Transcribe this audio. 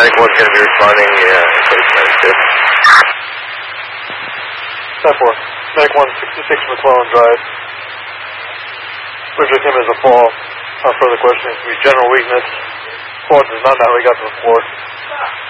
Medic 1's going to be responding in case 92. 10-4. Medic 166 McClellan Drive. Bridge him as a fall. Further questioning. General weakness. Fall does not know how he got to the floor.